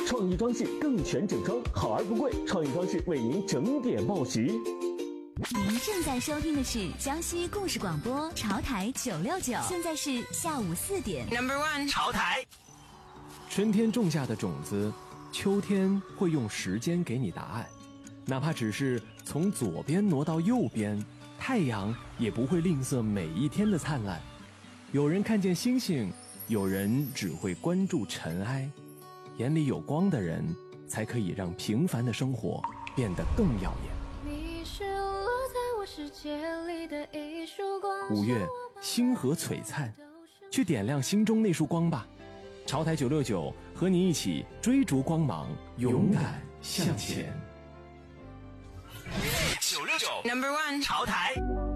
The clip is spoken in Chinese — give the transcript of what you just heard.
创意装饰更全整装，好而不贵，创意装饰为您整点报时。 您正在收听的是江西故事广播潮台969，现在是下午4点。 Number 1， 潮台。 春天种下的种子，秋天会用时间给你答案，哪怕只是从左边挪到右边，太阳也不会吝啬每一天的灿烂。有人看见星星，有人只会关注尘埃。眼里有光的人，才可以让平凡的生活变得更耀眼。5月，星河璀璨，去点亮心中那束光吧。潮台969和你一起追逐光芒，勇敢向前。 969 Number 1， 潮台。